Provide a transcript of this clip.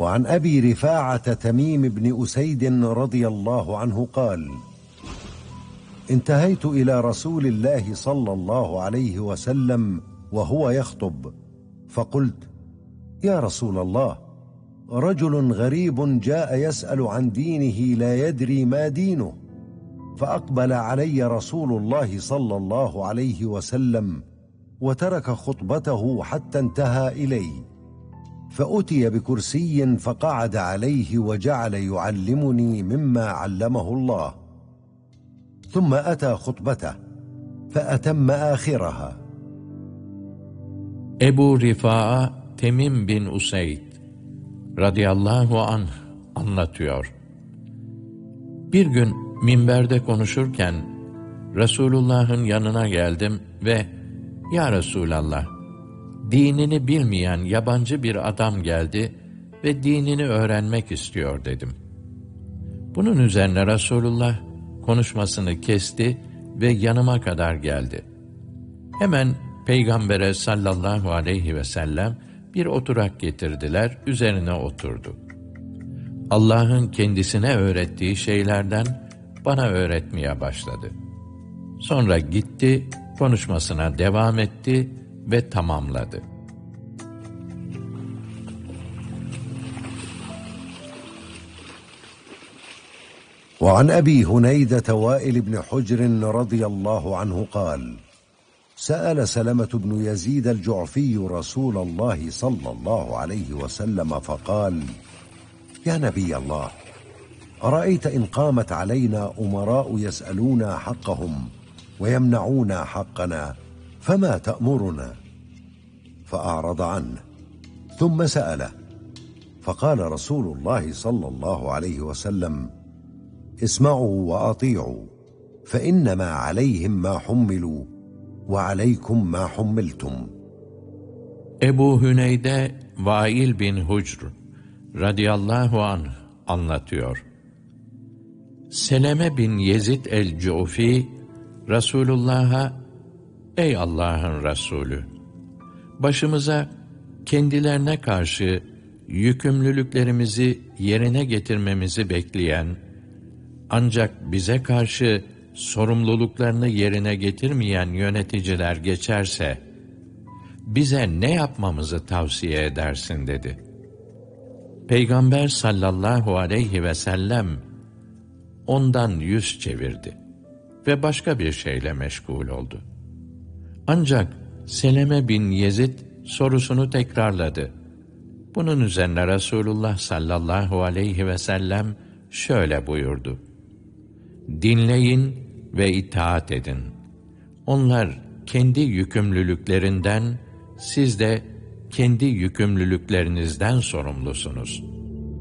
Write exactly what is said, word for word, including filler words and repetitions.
وعن أبي رفاعة تميم بن أسيد رضي الله عنه قال: انتهيت إلى رسول الله صلى الله عليه وسلم وهو يخطب، فقلت: يا رسول الله، رجل غريب جاء يسأل عن دينه لا يدري ما دينه. فأقبل علي رسول الله صلى الله عليه وسلم وترك خطبته حتى انتهى إلي، فأتي بكرسي فقعد عليه وجعل يعلمني مما علمه الله، ثم أتى خطبته فأتم آخرها. Ebu Rifa'a Temim bin Useyd radıyallahu anh anlatıyor. Bir gün minberde konuşurken Resulullah'ın yanına geldim ve "Ya Resulallah, dinini bilmeyen yabancı bir adam geldi ve dinini öğrenmek istiyor" dedim. Bunun üzerine Resulullah konuşmasını kesti ve yanıma kadar geldi. Hemen Peygamber'e sallallahu aleyhi ve sellem bir oturak getirdiler, üzerine oturdu. Allah'ın kendisine öğrettiği şeylerden bana öğretmeye başladı. Sonra gitti, konuşmasına devam etti ve tamamladı. وعن أبي هنيدة وائل بن حجر رضي الله عنه قال: سأل سلمة بن يزيد الجعفي رسول الله صلى الله عليه وسلم فقال: يا نبي الله، أرأيت إن قامت علينا أمراء يسألونا حقهم ويمنعونا حقنا فما تأمرنا؟ فأعرض عنه ثم سأله، فقال رسول الله صلى الله عليه وسلم: اسمعوا وأطيعوا، فإنما عليهم ما حملوا وعليكم ما حملتم. Ebu Hüneyde Vail bin Hucr radıyallahu anh anlatıyor. Seleme bin Yezid el-Cufi Resulullah'a: "Ey Allah'ın Resulü, başımıza kendilerine karşı yükümlülüklerimizi yerine getirmemizi bekleyen, ancak bize karşı sorumluluklarını yerine getirmeyen yöneticiler geçerse, bize ne yapmamızı tavsiye edersin?" dedi. Peygamber sallallahu aleyhi ve sellem ondan yüz çevirdi ve başka bir şeyle meşgul oldu. Ancak Seleme bin Yezid sorusunu tekrarladı. Bunun üzerine Resulullah sallallahu aleyhi ve sellem şöyle buyurdu: "Dinleyin ve itaat edin. Onlar kendi yükümlülüklerinden, siz de kendi yükümlülüklerinizden sorumlusunuz."